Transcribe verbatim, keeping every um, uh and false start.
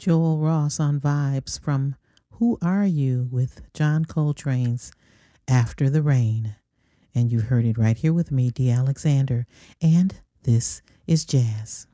Joel Ross on Vibes from Who Are You with John Coltrane's After the Rain. And you heard it right here with me, Dee Alexander. And this is Jazz.